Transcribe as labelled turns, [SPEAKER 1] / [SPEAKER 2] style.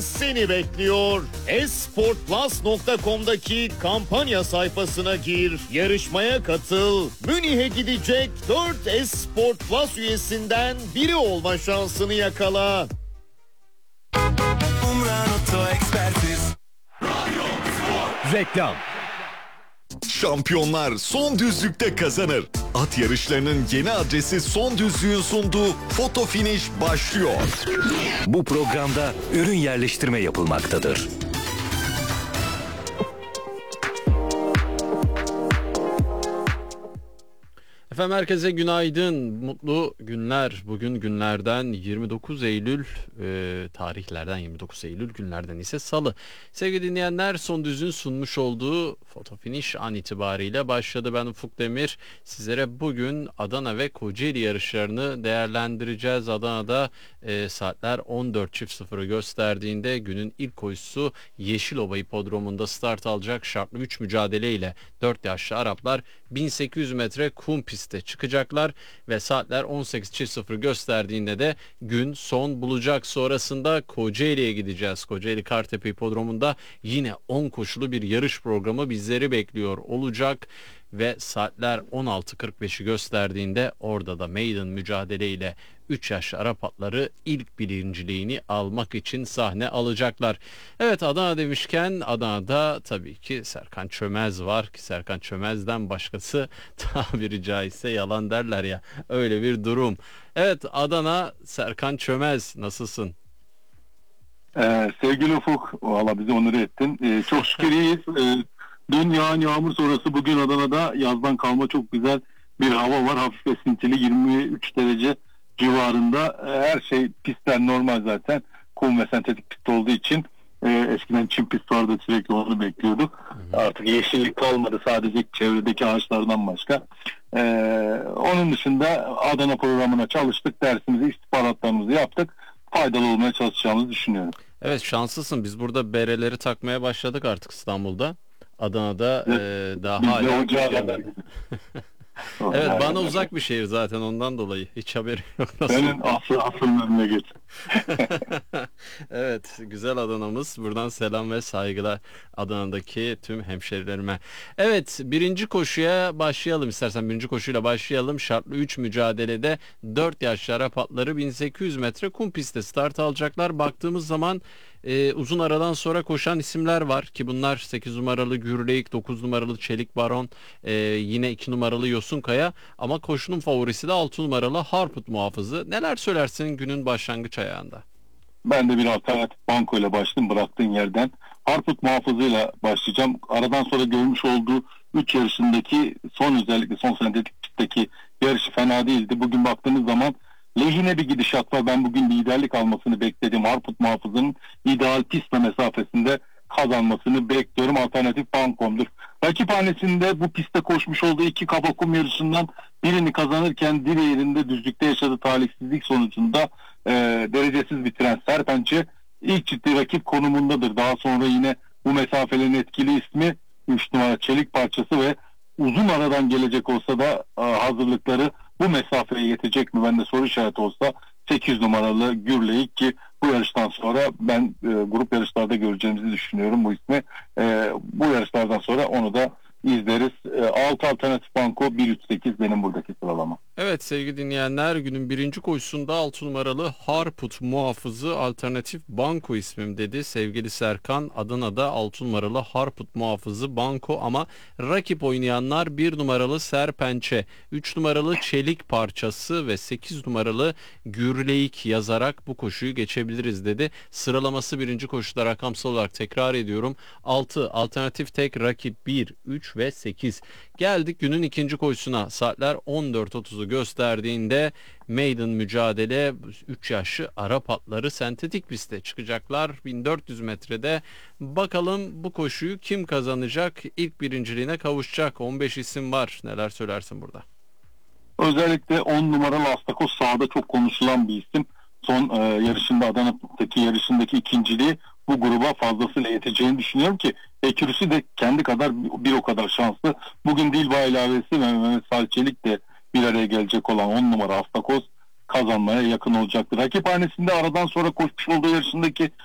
[SPEAKER 1] seni bekliyor. esportplus.com'daki kampanya sayfasına gir, yarışmaya katıl, Münih'e gidecek 4 Esport Plus üyesinden biri olma şansını yakala.
[SPEAKER 2] Reklam.
[SPEAKER 3] Şampiyonlar son düzlükte kazanır. At yarışlarının yeni adresi Son Düzlük'ün sunduğu Foto Finish başlıyor.
[SPEAKER 2] Bu programda ürün yerleştirme yapılmaktadır.
[SPEAKER 4] Efendim herkese günaydın, mutlu günler. Bugün günlerden 29 Eylül, tarihlerden 29 Eylül, günlerden ise Salı. Sevgili dinleyenler, Son Düz'ün sunmuş olduğu Foto Finish an itibariyle başladı. Ben Ufuk Demir. Sizlere bugün Adana ve Kocaeli yarışlarını değerlendireceğiz. Adana'da saatler 14.00'ı gösterdiğinde günün ilk koşusu Yeşilova Hipodromu'nda start alacak. Şartlı 3 mücadeleyle 4 yaşlı Araplar 1800 metre kum piste çıkacaklar ve saatler 18.00 gösterdiğinde de gün son bulacak. Sonrasında Kocaeli'ye gideceğiz. Kocaeli Kartepe Hipodromu'nda yine 10 koşulu bir yarış programı bizleri bekliyor olacak ve saatler 16.45'i gösterdiğinde orada da maiden mücadeleyle 3 yaşlı Arap atları ilk birinciliğini almak için sahne alacaklar. Evet, Adana demişken Adana'da tabii ki Serkan Çömez var ki Serkan Çömez'den başkası tabiri caizse yalan derler ya, öyle bir durum. Evet Adana, Serkan Çömez, nasılsın?
[SPEAKER 5] Sevgili Ufuk, valla bizi onur ettin. Çok şükür iyiyiz. Dün yağan yağmur sonrası bugün Adana'da yazdan kalma çok güzel bir hava var. Hafif esintili 23 derece civarında. Her şey pistler normal zaten. Kum ve sentetik pist olduğu için eskiden çim pist vardı, sürekli onu bekliyorduk. Artık yeşillik kalmadı sadece çevredeki ağaçlardan başka. Onun dışında Adana programına çalıştık. Dersimizi, istihbaratlarımızı yaptık. Faydalı olmaya çalışacağımızı düşünüyorum.
[SPEAKER 4] Evet, şanslısın. Biz burada bereleri takmaya başladık artık İstanbul'da. Adana'da daha hala. Evet, bana uzak bir şehir zaten, ondan dolayı hiç haberi yok.
[SPEAKER 5] Senin asıl memleket.
[SPEAKER 4] Evet, güzel Adana'mız. Buradan selam ve saygılar Adana'daki tüm hemşerilerime. Evet, birinci koşuya başlayalım istersen. Birinci koşuyla başlayalım. Şartlı 3 mücadelede 4 yaşlı Arap atları 1800 metre kum pistte start alacaklar. Baktığımız zaman uzun aradan sonra koşan isimler var ki bunlar 8 numaralı Gürleyik, 9 numaralı Çelik Baron, yine 2 numaralı Yosunkaya, ama koşunun favorisi de 6 numaralı Harput Muhafızı. Neler söylersin günün başlangıç ayağında?
[SPEAKER 5] Ben de bir alternatif banko ile başladım bıraktığın yerden. Harput Muhafızı'yla başlayacağım. Aradan sonra görmüş olduğu 3 yarışındaki özellikle son sentetik pistteki yarışı fena değildi. Bugün baktığımız zaman lehine bir gidişat var. Ben bugün liderlik almasını bekledim. Harput Muhafızı'nın ideal pist mesafesinde kazanmasını bekliyorum. Alternatif bankomdur. Rakiphanesinde bu pistte koşmuş olduğu 2 kafa kum yarışından birini kazanırken diğerinde düzlükte yaşadığı talihsizlik sonucunda derecesiz bitiren Serpençe ilk ciddi rakip konumundadır. Daha sonra yine bu mesafelerin etkili ismi 3 numara Çelik Parçası ve uzun aradan gelecek olsa da hazırlıkları bu mesafeye yetecek mi? Ben de soru işareti olsa 8 numaralı Gürleyik, ki bu yarıştan sonra ben grup yarışlarda göreceğimizi düşünüyorum bu ismi. Bu yarışlardan sonra onu da izleriz. 6 alternatif banko 1-3-8 benim buradaki sıralama.
[SPEAKER 4] Evet sevgili dinleyenler, günün birinci koşusunda 6 numaralı Harput Muhafızı alternatif banko ismim dedi sevgili Serkan. Adana'da 6 numaralı Harput Muhafızı banko, ama rakip oynayanlar 1 numaralı Serpençe, 3 numaralı Çelik Parçası ve 8 numaralı Gürleyik yazarak bu koşuyu geçebiliriz dedi. Sıralaması birinci koşuda rakamsal olarak tekrar ediyorum: 6 alternatif tek, rakip 1, 3 ve 8. Geldik günün ikinci koşusuna. Saatler 14.30'u gösterdiğinde maiden mücadele, 3 yaşlı Arap atları sentetik pistte çıkacaklar 1400 metrede. Bakalım bu koşuyu kim kazanacak? İlk birinciliğine kavuşacak 15 isim var. Neler söylersin burada?
[SPEAKER 5] Özellikle 10 numaralı Astakoz sahada çok konuşulan bir isim. Son yarışında, Adana'daki yarışındaki ikinciliği bu gruba fazlasıyla yeteceğini düşünüyorum ki ekürüsü de kendi kadar bir o kadar şanslı. Bugün Dilba ilavesi ve Mehmet Salçelik de bir araya gelecek olan 10 numara Astakoz kazanmaya yakın olacaktır. Rakiphanesinde aradan sonra koşmuş olduğu yarışındaki